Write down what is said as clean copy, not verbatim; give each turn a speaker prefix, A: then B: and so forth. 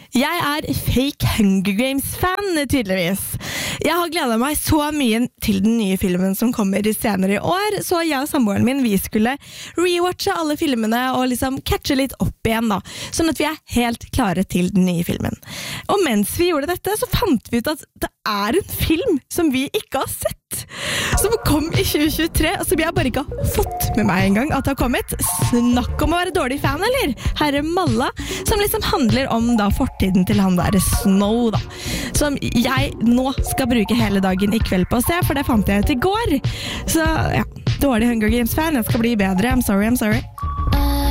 A: Jeg fake Hunger Games-fan, tydeligvis. Jeg har gledet meg så mye til den nye filmen som kommer senere i år, så jeg og samboeren min, vi skulle rewatche alle filmene og liksom catche litt opp igjen da, sånn at vi helt klare til den nye filmen. Og mens vi gjorde dette, så fant vi ut at det en film som vi ikke har sett, som kom i 2023, og som jeg bare ikke har fått med meg en gang at det har kommet. Snakk om å være dårlig fan, eller? Herre Malla, som liksom handler om da fortiden til han der Snow, da. Som jeg nå skal bruke hele dagen i kveld på å se, for det fant jeg ut i går. Så ja, dårlig Hunger Games-fan, jeg skal bli bedre, I'm sorry.